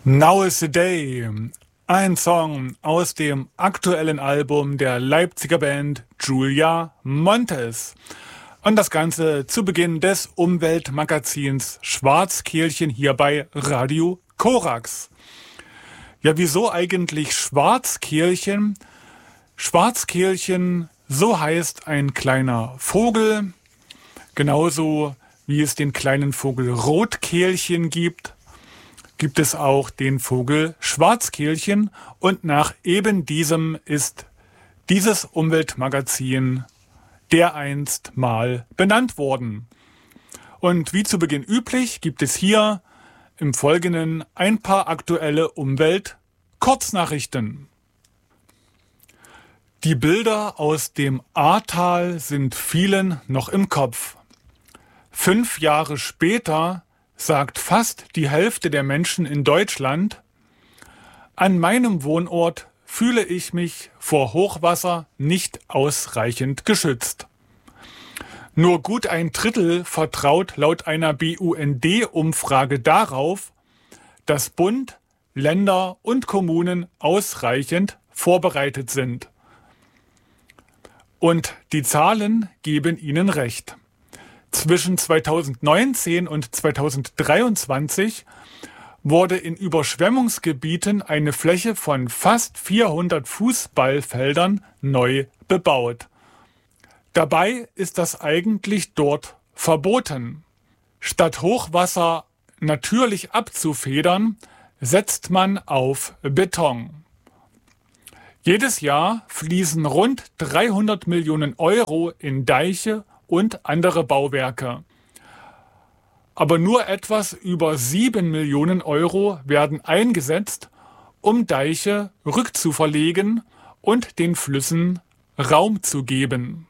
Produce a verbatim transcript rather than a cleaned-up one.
Now is the Day, ein Song aus dem aktuellen Album der Leipziger Band Julia Montes. Und das Ganze zu Beginn des Umweltmagazins Schwarzkehlchen hier bei Radio Korax. Ja, wieso eigentlich Schwarzkehlchen? Schwarzkehlchen, so heißt ein kleiner Vogel, genauso wie es den kleinen Vogel Rotkehlchen gibt, gibt es auch den Vogel Schwarzkehlchen und nach eben diesem ist dieses Umweltmagazin dereinst mal benannt worden. Und wie zu Beginn üblich gibt es hier im Folgenden ein paar aktuelle Umwelt-Kurznachrichten. Die Bilder aus dem Ahrtal sind vielen noch im Kopf. Fünf Jahre später sagt fast die Hälfte der Menschen in Deutschland: An meinem Wohnort fühle ich mich vor Hochwasser nicht ausreichend geschützt. Nur gut ein Drittel vertraut laut einer B U N D-Umfrage darauf, dass Bund, Länder und Kommunen ausreichend vorbereitet sind. Und die Zahlen geben ihnen recht. Zwischen zweitausendneunzehn und zweitausenddreiundzwanzig wurde in Überschwemmungsgebieten eine Fläche von fast vierhundert Fußballfeldern neu bebaut. Dabei ist das eigentlich dort verboten. Statt Hochwasser natürlich abzufedern, setzt man auf Beton. Jedes Jahr fließen rund dreihundert Millionen Euro in Deiche und andere Bauwerke. Aber nur etwas über sieben Millionen Euro werden eingesetzt, um Deiche rückzuverlegen und den Flüssen Raum zu geben.